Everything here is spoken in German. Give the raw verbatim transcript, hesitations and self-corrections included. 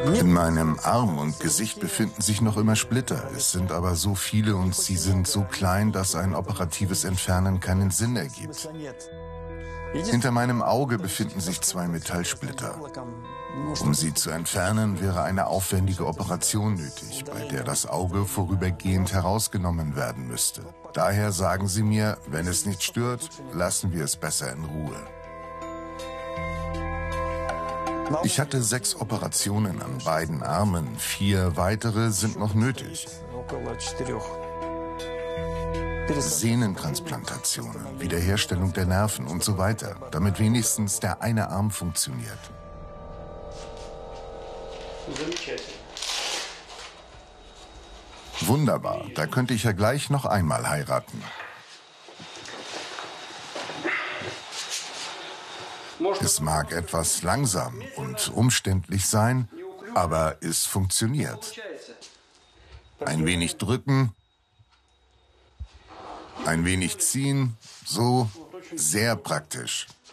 In meinem Arm und Gesicht befinden sich noch immer Splitter. Es sind aber so viele und sie sind so klein, dass ein operatives Entfernen keinen Sinn ergibt. Hinter meinem Auge befinden sich zwei Metallsplitter. Um sie zu entfernen, wäre eine aufwendige Operation nötig, bei der das Auge vorübergehend herausgenommen werden müsste. Daher sagen sie mir, wenn es nicht stört, lassen wir es besser in Ruhe. Ich hatte sechs Operationen an beiden Armen, vier weitere sind noch nötig. Sehnentransplantationen, Wiederherstellung der Nerven und so weiter, damit wenigstens der eine Arm funktioniert. Wunderbar, da könnte ich ja gleich noch einmal heiraten. Es mag etwas langsam und umständlich sein, aber es funktioniert. Ein wenig drücken, ein wenig ziehen, so sehr praktisch.